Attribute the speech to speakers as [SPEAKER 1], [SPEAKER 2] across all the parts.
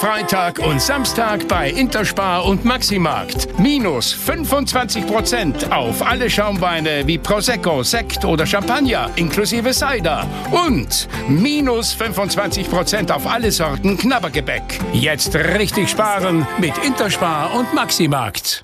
[SPEAKER 1] Freitag und Samstag bei Interspar und Maximarkt. Minus 25% auf alle Schaumweine wie Prosecco, Sekt oder Champagner inklusive Cider. Und minus 25% auf alle Sorten Knabbergebäck. Jetzt richtig sparen mit Interspar und Maximarkt.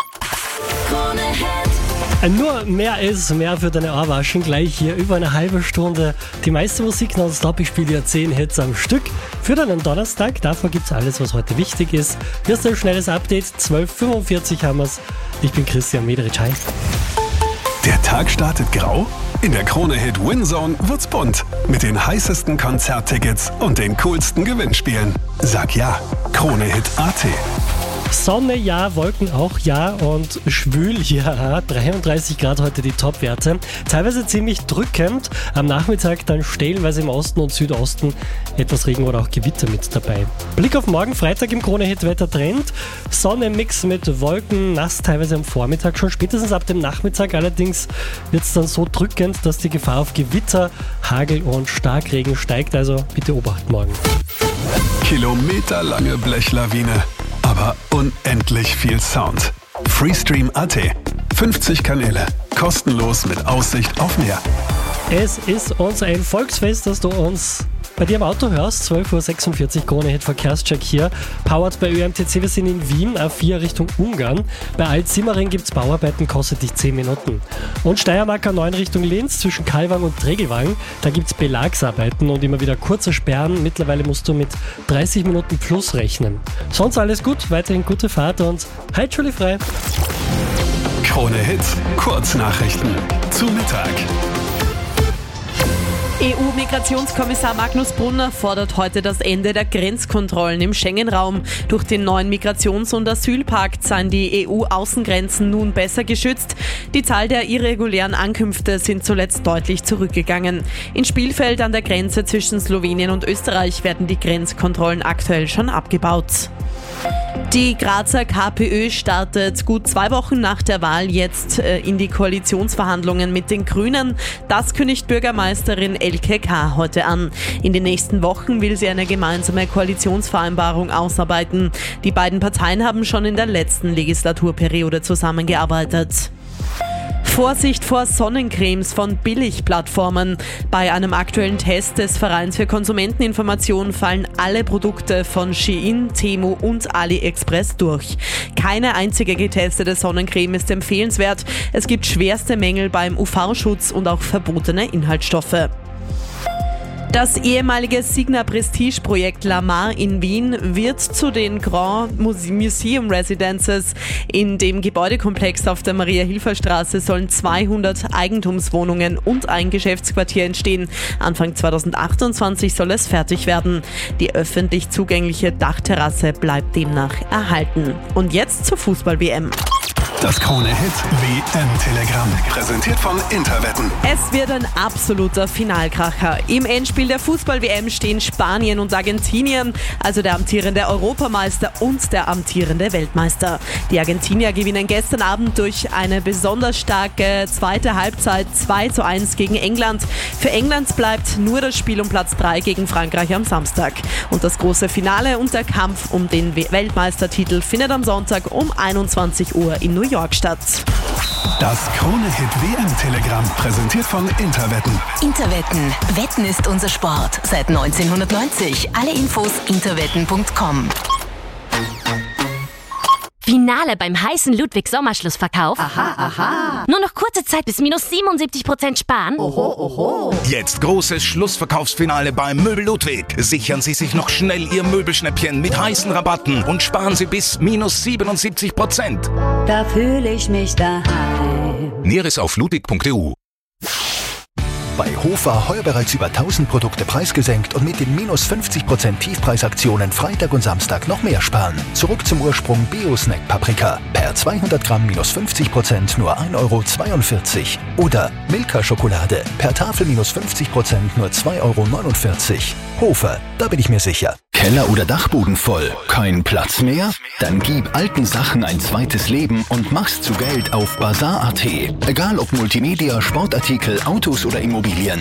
[SPEAKER 2] Nur mehr ist mehr für deine Ohrwaschen. Gleich hier über eine halbe Stunde die meiste Musik nonstop. Ich spiele dir 10 Hits am Stück für deinen Donnerstag. Davor gibt's alles, was heute wichtig ist. Hier ist ein schnelles Update. 12:45 haben wir's. Ich bin Christian Mederitsch. Hi.
[SPEAKER 3] Der Tag startet grau? In der Krone-Hit Winzone wird's bunt. Mit den heißesten Konzerttickets und den coolsten Gewinnspielen. Sag ja, Krone-Hit.at.
[SPEAKER 2] Sonne ja, Wolken auch ja und schwül ja. 33 Grad heute die Topwerte. Teilweise ziemlich drückend. Am Nachmittag dann stellenweise im Osten und Südosten etwas Regen oder auch Gewitter mit dabei. Blick auf morgen, Freitag im Krone-Hit-Wetter-Trend. Sonne im Mix mit Wolken, nass teilweise am Vormittag schon. Spätestens ab dem Nachmittag allerdings wird es dann so drückend, dass die Gefahr auf Gewitter, Hagel und Starkregen steigt. Also bitte Obacht morgen.
[SPEAKER 3] Kilometerlange Blechlawine. Aber unendlich viel Sound. Freestream.at. 50 Kanäle. Kostenlos mit Aussicht auf mehr.
[SPEAKER 2] Es ist uns ein Volksfest, dass du uns bei dir im Auto hörst. 12:46 Uhr Krone-Hit Verkehrscheck hier. Powered bei ÖMTC. Wir sind in Wien, A4 Richtung Ungarn. Bei Alt-Simmering gibt es Bauarbeiten, kostet dich 10 Minuten. Und Steiermark A9 Richtung Linz zwischen Kalwang und Tregelwang. Da gibt es Belagsarbeiten und immer wieder kurze Sperren. Mittlerweile musst du mit 30 Minuten plus rechnen. Sonst alles gut, weiterhin gute Fahrt und halt schulfrei.
[SPEAKER 3] Krone-Hit Kurznachrichten zu Mittag.
[SPEAKER 4] EU-Migrationskommissar Magnus Brunner fordert heute das Ende der Grenzkontrollen im Schengen-Raum. Durch den neuen Migrations- und Asylpakt seien die EU-Außengrenzen nun besser geschützt. Die Zahl der irregulären Ankünfte sind zuletzt deutlich zurückgegangen. In Spielfeld an der Grenze zwischen Slowenien und Österreich werden die Grenzkontrollen aktuell schon abgebaut. Die Grazer KPÖ startet gut 2 Wochen nach der Wahl jetzt in die Koalitionsverhandlungen mit den Grünen. Das kündigt Bürgermeisterin Elke K. heute an. In den nächsten Wochen will sie eine gemeinsame Koalitionsvereinbarung ausarbeiten. Die beiden Parteien haben schon in der letzten Legislaturperiode zusammengearbeitet. Vorsicht vor Sonnencremes von Billigplattformen. Bei einem aktuellen Test des Vereins für Konsumenteninformation fallen alle Produkte von Shein, Temu und AliExpress durch. Keine einzige getestete Sonnencreme ist empfehlenswert. Es gibt schwerste Mängel beim UV-Schutz und auch verbotene Inhaltsstoffe. Das ehemalige Signa-Prestige-Projekt Lamar in Wien wird zu den Grand Museum Residences. In dem Gebäudekomplex auf der Maria-Hilfer-Straße sollen 200 Eigentumswohnungen und ein Geschäftsquartier entstehen. Anfang 2028 soll es fertig werden. Die öffentlich zugängliche Dachterrasse bleibt demnach erhalten. Und jetzt zur Fußball-WM.
[SPEAKER 3] Das Krone-Hit WM-Telegramm. Präsentiert von Interwetten.
[SPEAKER 4] Es wird ein absoluter Finalkracher. Im Endspiel der Fußball-WM stehen Spanien und Argentinien, also der amtierende Europameister und der amtierende Weltmeister. Die Argentinier gewinnen gestern Abend durch eine besonders starke zweite Halbzeit 2:1 gegen England. Für England bleibt nur das Spiel um Platz 3 gegen Frankreich am Samstag. Und das große Finale und der Kampf um den Weltmeistertitel findet am Sonntag um 21 Uhr in New York statt.
[SPEAKER 3] Das Krone-Hit WM-Telegramm präsentiert von Interwetten.
[SPEAKER 5] Interwetten. Wetten ist unser Sport. Seit 1990. Alle Infos interwetten.com.
[SPEAKER 6] Finale beim heißen Ludwig-Sommerschlussverkauf.
[SPEAKER 5] Aha, aha.
[SPEAKER 6] Nur noch kurze Zeit bis minus 77% sparen.
[SPEAKER 5] Oho, oho.
[SPEAKER 7] Jetzt großes Schlussverkaufsfinale beim Möbel Ludwig. Sichern Sie sich noch schnell Ihr Möbelschnäppchen mit heißen Rabatten und sparen Sie bis minus 77%.
[SPEAKER 8] Da fühle ich mich daheim.
[SPEAKER 7] Näheres auf ludwig.eu.
[SPEAKER 9] Bei Hofer heuer bereits über 1000 Produkte preisgesenkt und mit den minus 50% Tiefpreisaktionen Freitag und Samstag noch mehr sparen. Zurück zum Ursprung Bio-Snack Paprika. Per 200 Gramm minus 50% nur 1,42 €. Oder Milka Schokolade. Per Tafel minus 50% nur 2,49 €. Hofer, da bin ich mir sicher.
[SPEAKER 10] Keller oder Dachboden voll? Kein Platz mehr? Dann gib alten Sachen ein zweites Leben und mach's zu Geld auf Bazaar.at. Egal ob Multimedia, Sportartikel, Autos oder Immobilien.